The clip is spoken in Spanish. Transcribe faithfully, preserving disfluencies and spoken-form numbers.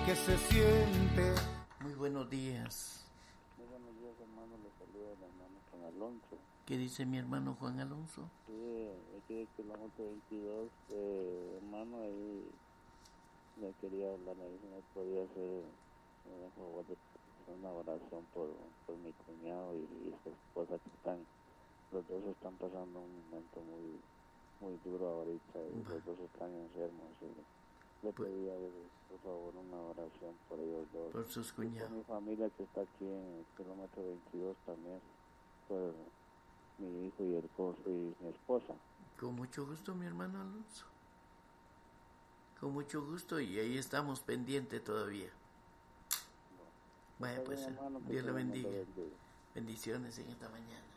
que se siente. Muy buenos días. Muy buenos días, hermano. Le saluda el hermano Juan Alonso. ¿Qué dice mi hermano Juan Alonso? Sí, aquí de kilómetro veintidós, eh, hermano, ahí me quería hablar, me dice, me podía hacer un favor de hacer una oración por, por mi cuñado y, y su esposa, que están, los dos están pasando un momento muy muy duro ahorita, y Va. los dos están enfermos, y le Pues, pedía, por favor, una oración por ellos dos. por sus Y por cuñados. mi familia que está aquí en el kilómetro veintidós también, por mi hijo y el esposo y mi esposa. Con mucho gusto, mi hermano Alonso. Con mucho gusto, y ahí estamos pendientes todavía. Vaya, pues, Hermano, Dios le bendiga. bendiga. Bendiciones en esta mañana.